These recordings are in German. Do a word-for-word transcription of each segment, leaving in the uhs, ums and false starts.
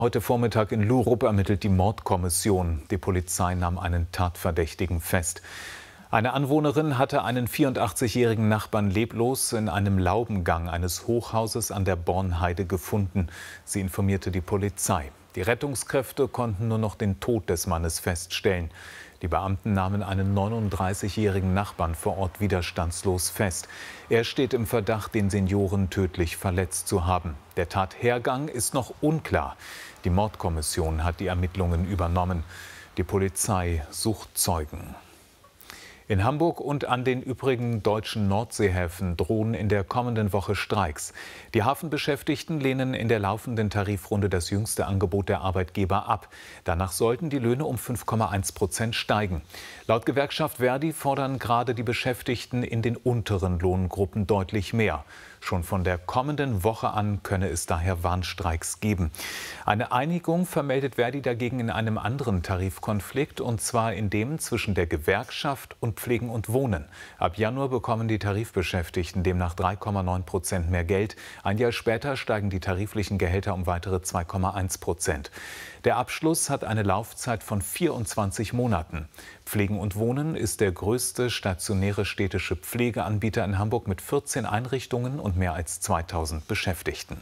Heute Vormittag in Lurup ermittelt die Mordkommission. Die Polizei nahm einen Tatverdächtigen fest. Eine Anwohnerin hatte einen vierundachtzigjährigen Nachbarn leblos in einem Laubengang eines Hochhauses an der Bornheide gefunden. Sie informierte die Polizei. Die Rettungskräfte konnten nur noch den Tod des Mannes feststellen. Die Beamten nahmen einen neununddreißigjährigen Nachbarn vor Ort widerstandslos fest. Er steht im Verdacht, den Senioren tödlich verletzt zu haben. Der Tathergang ist noch unklar. Die Mordkommission hat die Ermittlungen übernommen. Die Polizei sucht Zeugen. In Hamburg und an den übrigen deutschen Nordseehäfen drohen in der kommenden Woche Streiks. Die Hafenbeschäftigten lehnen in der laufenden Tarifrunde das jüngste Angebot der Arbeitgeber ab. Danach sollten die Löhne um fünf Komma eins Prozent steigen. Laut Gewerkschaft Verdi fordern gerade die Beschäftigten in den unteren Lohngruppen deutlich mehr. Schon von der kommenden Woche an könne es daher Warnstreiks geben. Eine Einigung vermeldet Verdi dagegen in einem anderen Tarifkonflikt, und zwar in dem zwischen der Gewerkschaft und Pflegen und Wohnen. Ab Januar bekommen die Tarifbeschäftigten demnach drei Komma neun Prozent mehr Geld. Ein Jahr später steigen die tariflichen Gehälter um weitere zwei Komma eins Prozent. Der Abschluss hat eine Laufzeit von vierundzwanzig Monaten. Pflegen und Wohnen ist der größte stationäre städtische Pflegeanbieter in Hamburg mit vierzehn Einrichtungen und mehr als zweitausend Beschäftigten.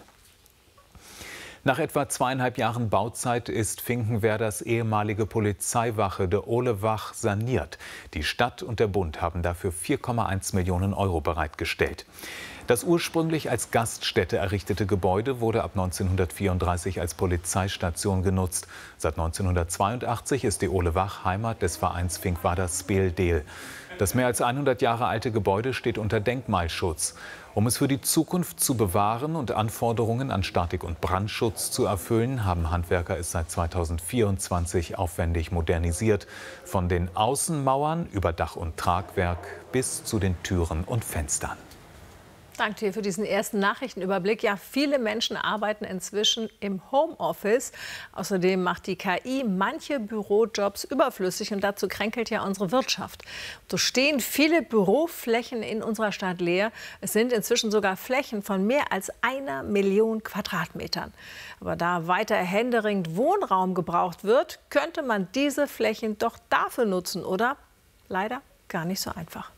Nach etwa zweieinhalb Jahren Bauzeit ist Finkenwerders ehemalige Polizeiwache de Olewach saniert. Die Stadt und der Bund haben dafür vier Komma eins Millionen Euro bereitgestellt. Das ursprünglich als Gaststätte errichtete Gebäude wurde ab neunzehnhundertvierunddreißig als Polizeistation genutzt. Seit neunzehnhundertzweiundachtzig ist die Olewach Heimat des Vereins Finkenwerder Speldeel. Das mehr als hundert Jahre alte Gebäude steht unter Denkmalschutz. Um es für die Zukunft zu bewahren und Anforderungen an Statik- und Brandschutz zu erfüllen, haben Handwerker es seit zweitausendvierundzwanzig aufwendig modernisiert. Von den Außenmauern über Dach und Tragwerk bis zu den Türen und Fenstern. Danke dir für diesen ersten Nachrichtenüberblick. Ja, viele Menschen arbeiten inzwischen im Homeoffice. Außerdem macht die K I manche Bürojobs überflüssig, und dazu kränkelt ja unsere Wirtschaft. So stehen viele Büroflächen in unserer Stadt leer. Es sind inzwischen sogar Flächen von mehr als einer Million Quadratmetern. Aber da weiter händeringend Wohnraum gebraucht wird, könnte man diese Flächen doch dafür nutzen, oder? Leider gar nicht so einfach.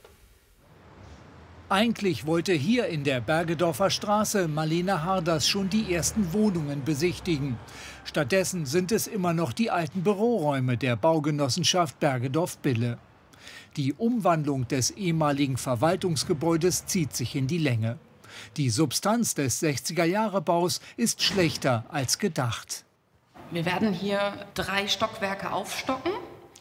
Eigentlich wollte hier in der Bergedorfer Straße Marlene Harders schon die ersten Wohnungen besichtigen. Stattdessen sind es immer noch die alten Büroräume der Baugenossenschaft Bergedorf-Bille. Die Umwandlung des ehemaligen Verwaltungsgebäudes zieht sich in die Länge. Die Substanz des sechziger-Jahre-Baus ist schlechter als gedacht. Wir werden hier drei Stockwerke aufstocken.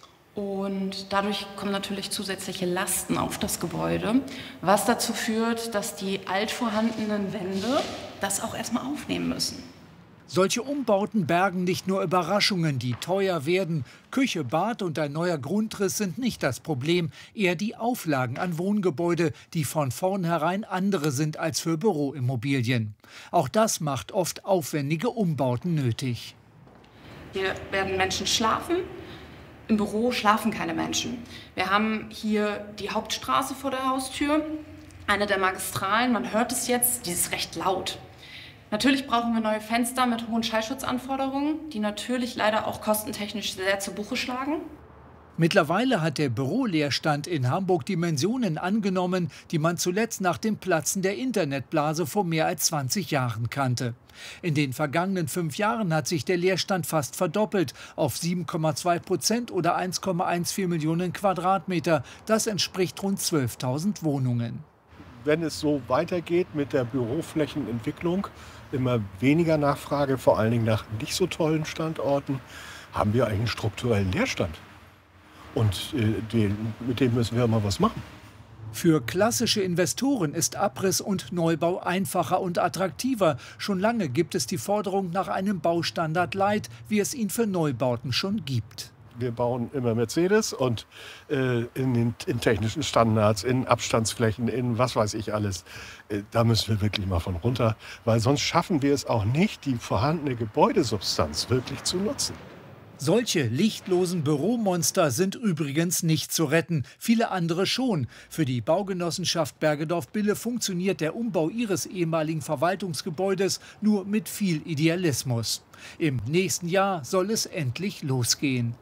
Und dadurch kommen natürlich zusätzliche Lasten auf das Gebäude, was dazu führt, dass die alt vorhandenen Wände das auch erstmal aufnehmen müssen. Solche Umbauten bergen nicht nur Überraschungen, die teuer werden. Küche, Bad und ein neuer Grundriss sind nicht das Problem, eher die Auflagen an Wohngebäude, die von vornherein andere sind als für Büroimmobilien. Auch das macht oft aufwendige Umbauten nötig. Hier werden Menschen schlafen. Im Büro schlafen keine Menschen. Wir haben hier die Hauptstraße vor der Haustür, eine der Magistralen. Man hört es jetzt, die ist recht laut. Natürlich brauchen wir neue Fenster mit hohen Schallschutzanforderungen, die natürlich leider auch kostentechnisch sehr zu Buche schlagen. Mittlerweile hat der Büroleerstand in Hamburg Dimensionen angenommen, die man zuletzt nach dem Platzen der Internetblase vor mehr als zwanzig Jahren kannte. In den vergangenen fünf Jahren hat sich der Leerstand fast verdoppelt auf sieben Komma zwei Prozent oder eins Komma vierzehn Millionen Quadratmeter. Das entspricht rund zwölftausend Wohnungen. Wenn es so weitergeht mit der Büroflächenentwicklung, immer weniger Nachfrage, vor allen Dingen nach nicht so tollen Standorten, haben wir einen strukturellen Leerstand. Und äh, den, mit dem müssen wir mal was machen. Für klassische Investoren ist Abriss und Neubau einfacher und attraktiver. Schon lange gibt es die Forderung nach einem Baustandard Light, wie es ihn für Neubauten schon gibt. Wir bauen immer Mercedes und äh, in, den, in technischen Standards, in Abstandsflächen, in was weiß ich alles. Äh, da müssen wir wirklich mal von runter, weil sonst schaffen wir es auch nicht, die vorhandene Gebäudesubstanz wirklich zu nutzen. Solche lichtlosen Büromonster sind übrigens nicht zu retten, viele andere schon. Für die Baugenossenschaft Bergedorf-Bille funktioniert der Umbau ihres ehemaligen Verwaltungsgebäudes nur mit viel Idealismus. Im nächsten Jahr soll es endlich losgehen.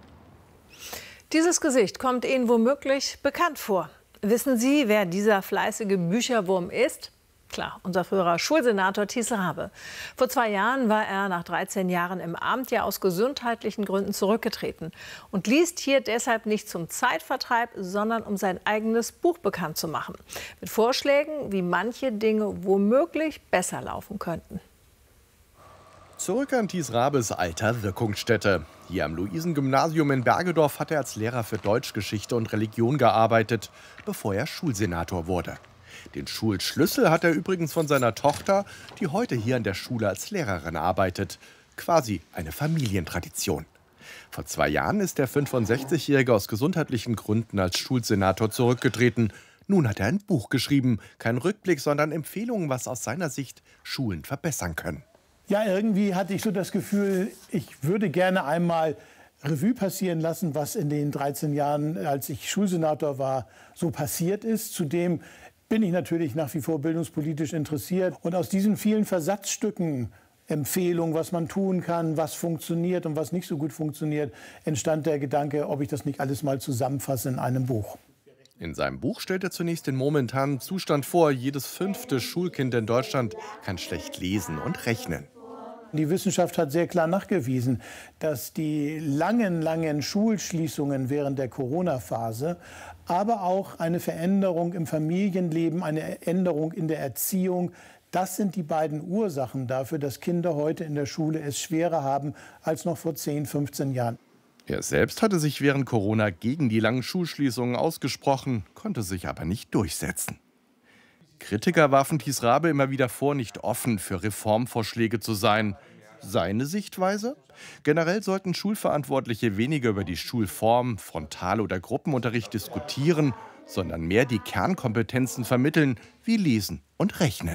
Dieses Gesicht kommt Ihnen womöglich bekannt vor. Wissen Sie, wer dieser fleißige Bücherwurm ist? Klar, unser früherer Schulsenator Thies Raabe. Vor zwei Jahren war er nach dreizehn Jahren im Amt ja aus gesundheitlichen Gründen zurückgetreten und liest hier deshalb nicht zum Zeitvertreib, sondern um sein eigenes Buch bekannt zu machen. Mit Vorschlägen, wie manche Dinge womöglich besser laufen könnten. Zurück an Thies Raabes alter Wirkungsstätte. Hier am Luisengymnasium in Bergedorf hat er als Lehrer für Deutsch, Geschichte und Religion gearbeitet, bevor er Schulsenator wurde. Den Schulschlüssel hat er übrigens von seiner Tochter, die heute hier an der Schule als Lehrerin arbeitet. Quasi eine Familientradition. Vor zwei Jahren ist der fünfundsechzigjährige aus gesundheitlichen Gründen als Schulsenator zurückgetreten. Nun hat er ein Buch geschrieben. Kein Rückblick, sondern Empfehlungen, was aus seiner Sicht Schulen verbessern können. Ja, irgendwie hatte ich so das Gefühl, ich würde gerne einmal Revue passieren lassen, was in den dreizehn Jahren, als ich Schulsenator war, so passiert ist. Zudem bin ich natürlich nach wie vor bildungspolitisch interessiert. Und aus diesen vielen Versatzstücken, Empfehlungen, was man tun kann, was funktioniert und was nicht so gut funktioniert, entstand der Gedanke, ob ich das nicht alles mal zusammenfasse in einem Buch. In seinem Buch stellt er zunächst den momentanen Zustand vor. Jedes fünfte Schulkind in Deutschland kann schlecht lesen und rechnen. Die Wissenschaft hat sehr klar nachgewiesen, dass die langen, langen Schulschließungen während der Corona-Phase, aber auch eine Veränderung im Familienleben, eine Änderung in der Erziehung, das sind die beiden Ursachen dafür, dass Kinder heute in der Schule es schwerer haben als noch vor zehn, fünfzehn Jahren. Er selbst hatte sich während Corona gegen die langen Schulschließungen ausgesprochen, konnte sich aber nicht durchsetzen. Kritiker warfen Thies Raabe immer wieder vor, nicht offen für Reformvorschläge zu sein. Seine Sichtweise? Generell sollten Schulverantwortliche weniger über die Schulform, Frontal- oder Gruppenunterricht diskutieren, sondern mehr die Kernkompetenzen vermitteln, wie Lesen und Rechnen.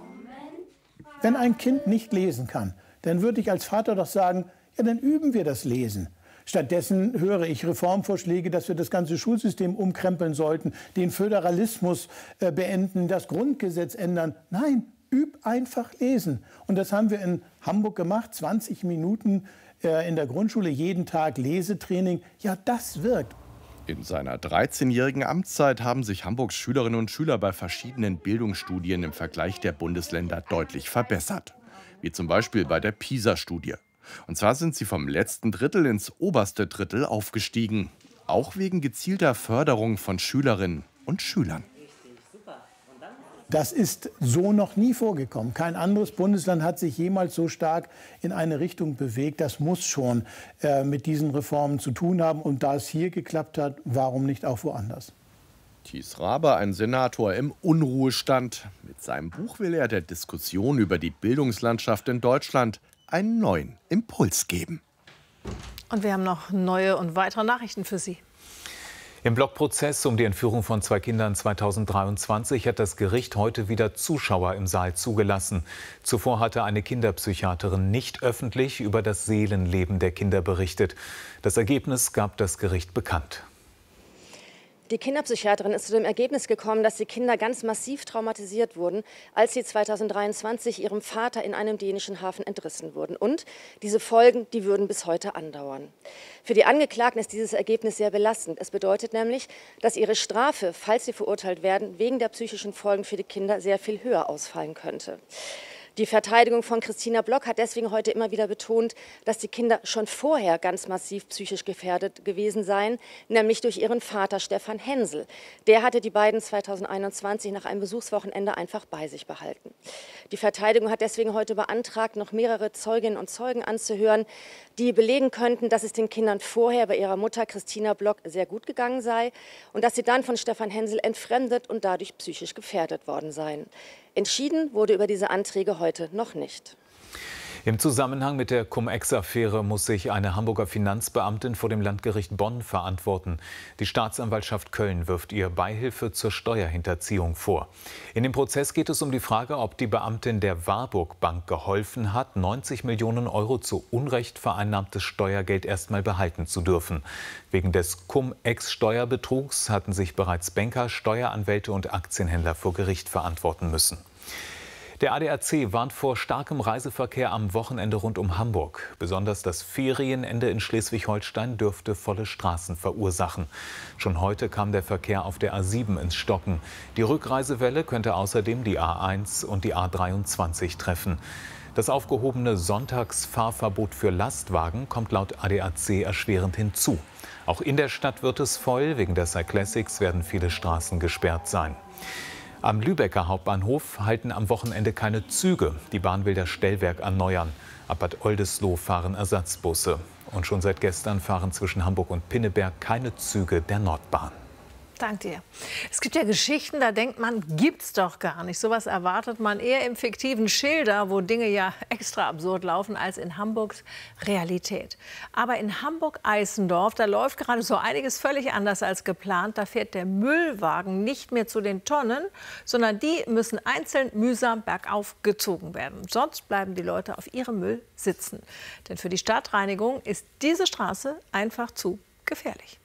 Wenn ein Kind nicht lesen kann, dann würde ich als Vater doch sagen, ja, dann üben wir das Lesen. Stattdessen höre ich Reformvorschläge, dass wir das ganze Schulsystem umkrempeln sollten, den Föderalismus äh, beenden, das Grundgesetz ändern. Nein, üb einfach lesen. Und das haben wir in Hamburg gemacht, zwanzig Minuten äh, in der Grundschule, jeden Tag Lesetraining. Ja, das wirkt. In seiner dreizehnjährigen Amtszeit haben sich Hamburgs Schülerinnen und Schüler bei verschiedenen Bildungsstudien im Vergleich der Bundesländer deutlich verbessert. Wie zum Beispiel bei der PISA-Studie. Und zwar sind sie vom letzten Drittel ins oberste Drittel aufgestiegen. Auch wegen gezielter Förderung von Schülerinnen und Schülern. Das ist so noch nie vorgekommen. Kein anderes Bundesland hat sich jemals so stark in eine Richtung bewegt. Das muss schon äh, mit diesen Reformen zu tun haben. Und da es hier geklappt hat, warum nicht auch woanders? Thies Raabe, ein Senator im Unruhestand. Mit seinem Buch will er der Diskussion über die Bildungslandschaft in Deutschland einen neuen Impuls geben. Und wir haben noch neue und weitere Nachrichten für Sie. Im Blockprozess um die Entführung von zwei Kindern zweitausenddreiundzwanzig hat das Gericht heute wieder Zuschauer im Saal zugelassen. Zuvor hatte eine Kinderpsychiaterin nicht öffentlich über das Seelenleben der Kinder berichtet. Das Ergebnis gab das Gericht bekannt. Die Kinderpsychiaterin ist zu dem Ergebnis gekommen, dass die Kinder ganz massiv traumatisiert wurden, als sie zweitausenddreiundzwanzig ihrem Vater in einem dänischen Hafen entrissen wurden. Und diese Folgen, die würden bis heute andauern. Für die Angeklagten ist dieses Ergebnis sehr belastend. Es bedeutet nämlich, dass ihre Strafe, falls sie verurteilt werden, wegen der psychischen Folgen für die Kinder sehr viel höher ausfallen könnte. Die Verteidigung von Christina Block hat deswegen heute immer wieder betont, dass die Kinder schon vorher ganz massiv psychisch gefährdet gewesen seien, nämlich durch ihren Vater Stefan Hensel. Der hatte die beiden zweitausendeinundzwanzig nach einem Besuchswochenende einfach bei sich behalten. Die Verteidigung hat deswegen heute beantragt, noch mehrere Zeuginnen und Zeugen anzuhören, die belegen könnten, dass es den Kindern vorher bei ihrer Mutter Christina Block sehr gut gegangen sei und dass sie dann von Stefan Hensel entfremdet und dadurch psychisch gefährdet worden seien. Entschieden wurde über diese Anträge heute noch nicht. Im Zusammenhang mit der Cum-Ex-Affäre muss sich eine Hamburger Finanzbeamtin vor dem Landgericht Bonn verantworten. Die Staatsanwaltschaft Köln wirft ihr Beihilfe zur Steuerhinterziehung vor. In dem Prozess geht es um die Frage, ob die Beamtin der Warburg Bank geholfen hat, neunzig Millionen Euro zu Unrecht vereinnahmtes Steuergeld erstmal behalten zu dürfen. Wegen des Cum-Ex-Steuerbetrugs hatten sich bereits Banker, Steueranwälte und Aktienhändler vor Gericht verantworten müssen. Der A D A C warnt vor starkem Reiseverkehr am Wochenende rund um Hamburg. Besonders das Ferienende in Schleswig-Holstein dürfte volle Straßen verursachen. Schon heute kam der Verkehr auf der A sieben ins Stocken. Die Rückreisewelle könnte außerdem die A eins und die A dreiundzwanzig treffen. Das aufgehobene Sonntagsfahrverbot für Lastwagen kommt laut A D A C erschwerend hinzu. Auch in der Stadt wird es voll. Wegen der Cyclassics werden viele Straßen gesperrt sein. Am Lübecker Hauptbahnhof halten am Wochenende keine Züge. Die Bahn will das Stellwerk erneuern. Ab Bad Oldesloe fahren Ersatzbusse. Und schon seit gestern fahren zwischen Hamburg und Pinneberg keine Züge der Nordbahn. Danke dir. Es gibt ja Geschichten, da denkt man, gibt's doch gar nicht. Sowas erwartet man eher im fiktiven Schilder, wo Dinge ja extra absurd laufen, als in Hamburgs Realität. Aber in Hamburg-Eisendorf, da läuft gerade so einiges völlig anders als geplant. Da fährt der Müllwagen nicht mehr zu den Tonnen, sondern die müssen einzeln mühsam bergauf gezogen werden. Sonst bleiben die Leute auf ihrem Müll sitzen. Denn für die Stadtreinigung ist diese Straße einfach zu gefährlich.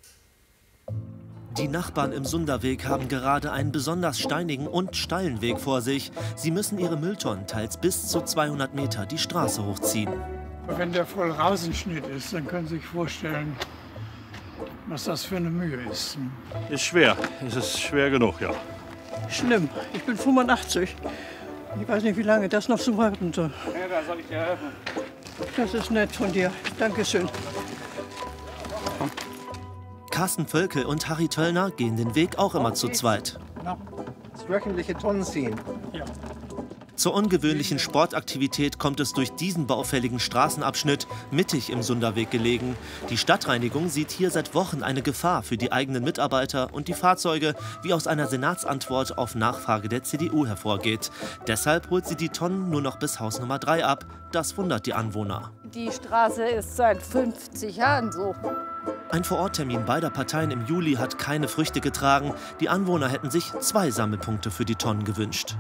Die Nachbarn im Sunderweg haben gerade einen besonders steinigen und steilen Weg vor sich. Sie müssen ihre Mülltonnen teils bis zu zweihundert Meter die Straße hochziehen. Wenn der voll Rasenschnitt ist, dann können Sie sich vorstellen, was das für eine Mühe ist. Ist schwer. Es ist schwer genug, ja. Schlimm. Ich bin fünfundachtzig. Ich weiß nicht, wie lange das noch so warten soll. Ja, da soll ich dir helfen. Das ist nett von dir. Dankeschön. Carsten Völkel und Harry Töllner gehen den Weg auch immer zu zweit. Das wöchentliche Tonnen ziehen. Ja. Zur ungewöhnlichen Sportaktivität kommt es durch diesen baufälligen Straßenabschnitt, mittig im Sunderweg gelegen. Die Stadtreinigung sieht hier seit Wochen eine Gefahr für die eigenen Mitarbeiter und die Fahrzeuge, wie aus einer Senatsantwort auf Nachfrage der C D U hervorgeht. Deshalb holt sie die Tonnen nur noch bis Haus Nummer drei ab. Das wundert die Anwohner. Die Straße ist seit fünfzig Jahren so. Ein Vororttermin beider Parteien im Juli hat keine Früchte getragen. Die Anwohner hätten sich zwei Sammelpunkte für die Tonnen gewünscht.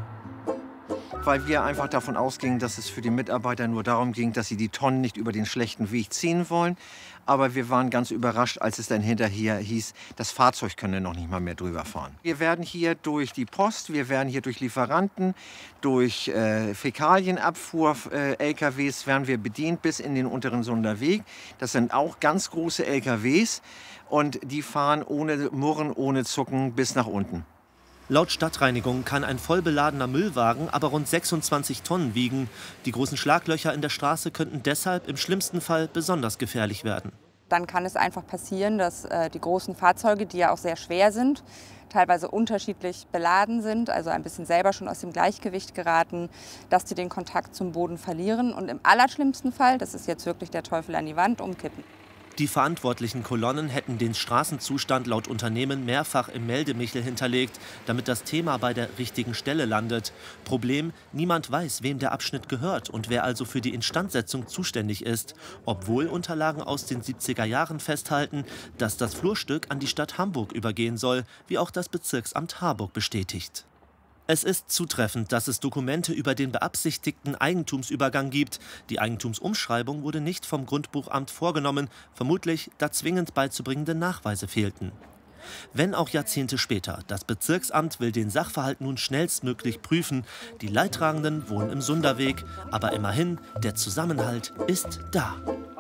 Weil wir einfach davon ausgingen, dass es für die Mitarbeiter nur darum ging, dass sie die Tonnen nicht über den schlechten Weg ziehen wollen. Aber wir waren ganz überrascht, als es dann hinterher hieß, das Fahrzeug könne noch nicht mal mehr drüber fahren. Wir werden hier durch die Post, wir werden hier durch Lieferanten, durch äh, Fäkalienabfuhr, äh, L K Ws werden wir bedient bis in den unteren Sunderweg. Das sind auch ganz große L K Ws und die fahren ohne Murren, ohne Zucken bis nach unten. Laut Stadtreinigung kann ein vollbeladener Müllwagen aber rund sechsundzwanzig Tonnen wiegen. Die großen Schlaglöcher in der Straße könnten deshalb im schlimmsten Fall besonders gefährlich werden. Dann kann es einfach passieren, dass äh, die großen Fahrzeuge, die ja auch sehr schwer sind, teilweise unterschiedlich beladen sind, also ein bisschen selber schon aus dem Gleichgewicht geraten, dass sie den Kontakt zum Boden verlieren und im allerschlimmsten Fall, das ist jetzt wirklich der Teufel an die Wand, umkippen. Die verantwortlichen Kolonnen hätten den Straßenzustand laut Unternehmen mehrfach im Meldemichel hinterlegt, damit das Thema bei der richtigen Stelle landet. Problem: Niemand weiß, wem der Abschnitt gehört und wer also für die Instandsetzung zuständig ist. Obwohl Unterlagen aus den siebziger Jahren festhalten, dass das Flurstück an die Stadt Hamburg übergehen soll, wie auch das Bezirksamt Harburg bestätigt. Es ist zutreffend, dass es Dokumente über den beabsichtigten Eigentumsübergang gibt. Die Eigentumsumschreibung wurde nicht vom Grundbuchamt vorgenommen, vermutlich da zwingend beizubringende Nachweise fehlten. Wenn auch Jahrzehnte später, das Bezirksamt will den Sachverhalt nun schnellstmöglich prüfen. Die Leidtragenden wohnen im Sunderweg, aber immerhin, der Zusammenhalt ist da.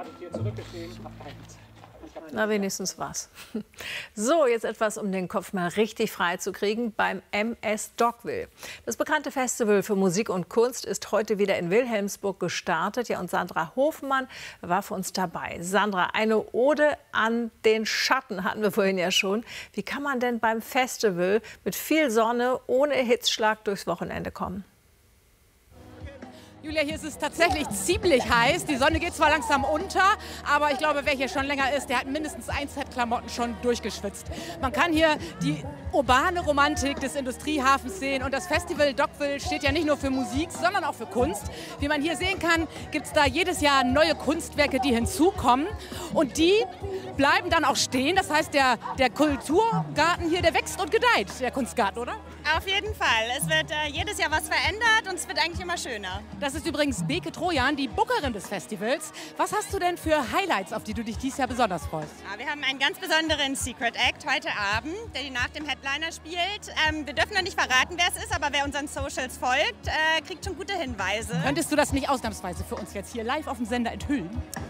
Na, wenigstens was. So, jetzt etwas, um den Kopf mal richtig frei zu kriegen beim M S Dogville. Das bekannte Festival für Musik und Kunst ist heute wieder in Wilhelmsburg gestartet. Ja, und Sandra Hofmann war für uns dabei. Sandra, eine Ode an den Schatten hatten wir vorhin ja schon. Wie kann man denn beim Festival mit viel Sonne ohne Hitzschlag durchs Wochenende kommen? Julia, hier ist es tatsächlich ziemlich heiß. Die Sonne geht zwar langsam unter, aber ich glaube, wer hier schon länger ist, der hat mindestens ein Set Klamotten schon durchgeschwitzt. Man kann hier die urbane Romantik des Industriehafens sehen und das Festival Dockville steht ja nicht nur für Musik, sondern auch für Kunst. Wie man hier sehen kann, gibt es da jedes Jahr neue Kunstwerke, die hinzukommen und die bleiben dann auch stehen. Das heißt, der, der Kulturgarten hier, der wächst und gedeiht, der Kunstgarten, oder? Auf jeden Fall. Es wird äh, jedes Jahr was verändert und es wird eigentlich immer schöner. Das ist übrigens Beke Trojan, die Bookerin des Festivals. Was hast du denn für Highlights, auf die du dich dieses Jahr besonders freust? Ja, wir haben einen ganz besonderen Secret Act heute Abend, der nach dem Headliner spielt. Ähm, wir dürfen noch nicht verraten, wer es ist, aber wer unseren Socials folgt, äh, kriegt schon gute Hinweise. Könntest du das nicht ausnahmsweise für uns jetzt hier live auf dem Sender enthüllen?